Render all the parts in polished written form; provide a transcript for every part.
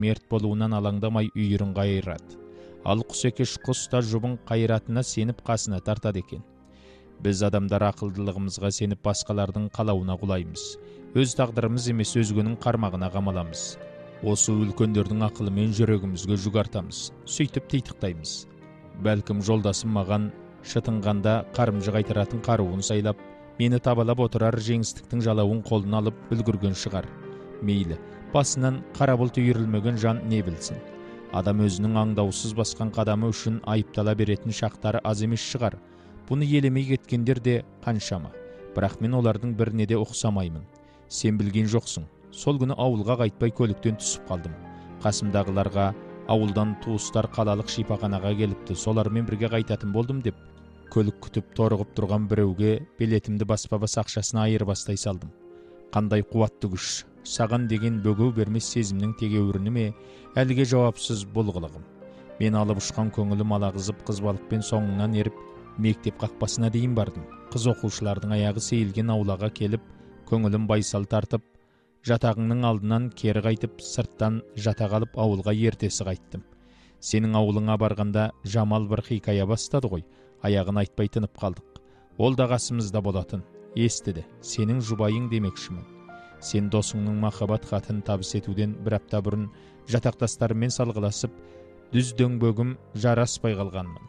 мерт болуынан алаңдамай үйірін қайырады. Ал құс екеш құс та жұбын қайыратына сеніп қасына тартады екен. Біз адамдар ақылдылығымызға сеніп басқалардың қалауына құлаймыз. Өз тағдырымыз емес өзгенің қармағына қамаламыз. Осы үлкендердің ақылымен жүрегімізге жүк артамыз. Сөйтіп титықтаймыз. Бәлкім жолдасым маған шытынғанда қарымжы қайтаратын қаруын сайлап, мені табалап отырар жеңістіктің жалауын қолына алып үлгірген шығар. Мейлі, басынан қара бұлт үйірілмеген жан не білсін. Адам өзінің аңдаусыз басқан қадамы үшін айыптала беретін шақтары аз емес шығар. Бұны елемей кеткендер де қаншама. Бірақ мен олардың біріне де ұқсамаймын. Сен білген жоқсың. Сол күні ауылға қайтпай көліктен түсіп қалдым. Қасымдағыларға ауылдан туыстар қалалық шипаханаға келіпті, солармен бірге қайтатын болдым деп, көлік күтіп торығып тұрған біреуге билетімді баспа-бас ақшасына айырбастай салдым. Қандай қуатты күш! Саған деген бөгеу бермес сезімнің тегеуріні ме, әлге жауапсыз бұл қылығым. Мен алып ұшқан көңілім алағызып, қыз балықпен соңынан еріп, мектеп қақпасына дейін бардым. Қыз оқушылардың аяғы сейілген аулаға келіп, көңілім байсал тартып, жатағыңның алдынан кері қайтып, сырттан жата қалып ауылға ертесі қайттым. Сенің ауылыңа барғанда Жамал бір хикая бастады ғой, аяғын айтпай тынып қалдық. Ол да қасымызда болатын. Естіді, сенің жұбайың демекшімін. Сен досыңның махаббат хатын табыс етуден бір апта бұрын жатақтастарымен салғыласып, дүз дөңбөгім жараспай қалғанмын.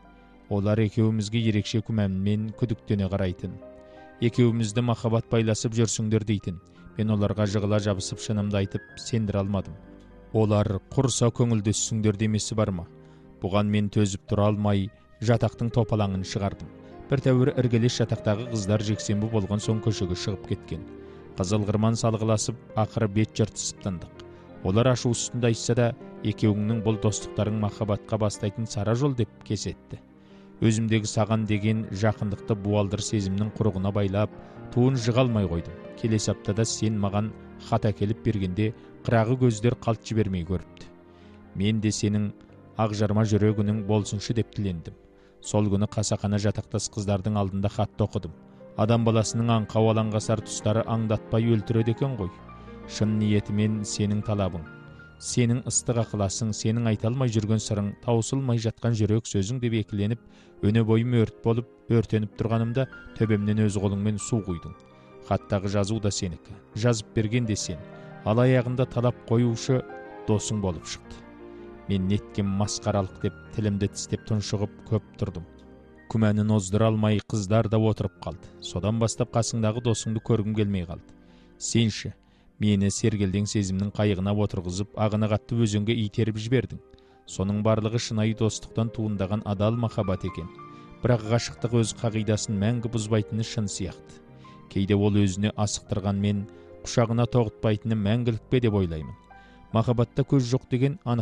Олар екеумізге ерекше күмәнмен күдіктене қарайтын. Екеумізді махаббат байласып жүрсіңдер дейтін. Мен оларға жығыла жабысып шынымды айтып сендіре алмадым. Олар құрса көңілдессіңдер демесі бар ма? Бұған мен төзіп тұра алмай жатақтың топалаңын шығардым. Бір тәуір іргелес жатақтағы қыздар жексенбі болған соң көшеге шығып кеткен. Қызылғырман салғыласып, ақыры бет жыртысып тындық. Олар ашу үстінде айтса да, екеуіңнің бұл достықтарың махаббатқа бастайтын сара жол деп кесетті. Өзімдегі саған деген жақындықты буалдыр сезімнің құрығына байлап, туын жыға алмай қойдым. Келесі аптада сен маған хат әкеліп бергенде қырағы көздер қалт жібермей көріпті. Мен де сенің ақжарма жүрегінің болсыншы деп тілендім. Сол күні қасақана жатақтас қыздардың алдында хатты оқыдым. Адам баласының аңқау алаңғасар тұстары аңдатпай өлтіреді екен ғой. Шын ниетімен сенің талабың, сенің ыстық ақыласың, сенің айта алмай жүрген сырың, таусылмай жатқан жүрек сөзің деп екіленіп, өне бойым өрт болып, өртеніп тұрғанымда төбемнен өз қолыңмен су құйдың. Хаттағы жазу да сенікі, жазып берген де сен, ал аяғында талап қоюшы досың болып шықты. Мен неткен масқаралық деп тілімді тістеп тұншығып көп тұрдым. Күмәнін оздыра алмай қыздар да отырып қалды. Содан бастап қасыңдағы досыңды көргім келмей қалды. Сенші, мені сергелдең сезімнің қайығына отырғызып, ағыны қатты өзенге итеріп жібердің. Соның барлығы шынайы достықтан туындаған адал махаббат екен. Бірақ ғашықтық өз қағидасын мәңгі бұзбайтыны шын сияқты. Кейде ол өзіне асықтырған мен құшағына тоғытпайтыны мәңгілік пе деп ойлаймын. Махаббатта көз жоқ деген анық.